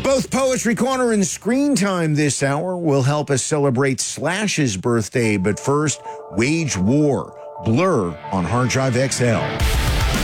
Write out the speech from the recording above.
Both Poetry Corner and Screen Time this hour will help us celebrate Slash's birthday. But first, Wage War, Blur on Hard Drive XL.